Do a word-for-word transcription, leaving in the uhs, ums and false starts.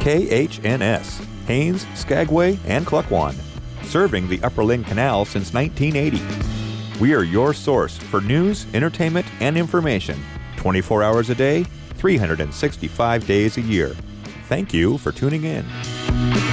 K H N S, Haines, Skagway, and Klukwan, serving the Upper Lynn Canal since nineteen eighty. We are your source for news, entertainment, and information, twenty-four hours a day, three hundred sixty-five days a year. Thank you for tuning in.